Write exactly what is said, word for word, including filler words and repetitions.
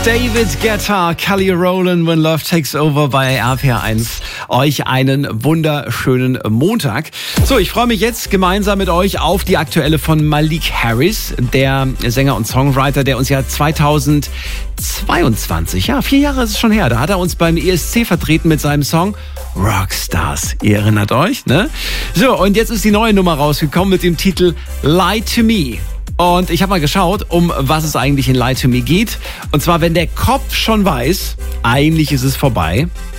David Guetta, Kelly Rowland, When Love Takes Over bei R P R eins. Euch einen wunderschönen Montag. So, ich freue mich jetzt gemeinsam mit euch auf die aktuelle von Malik Harris, der Sänger und Songwriter, der uns ja zweitausendzweiundzwanzig, ja, vier Jahre ist es schon her, da hat er uns beim E S C vertreten mit seinem Song Rockstars. Ihr erinnert euch, ne? So, und jetzt ist die neue Nummer rausgekommen mit dem Titel Lie to Me. Und ich habe mal geschaut, um was es eigentlich in Lie to Me geht. Und zwar, wenn der Kopf schon weiß, eigentlich ist es vorbei,